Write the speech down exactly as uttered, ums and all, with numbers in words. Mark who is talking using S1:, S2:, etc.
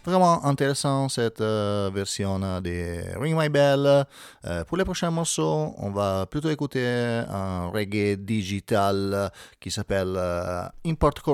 S1: Vraiment intéressant cette euh, version de Ring My Bell. Euh, pour les prochains morceaux, on va plutôt écouter un reggae digital qui s'appelle euh, Import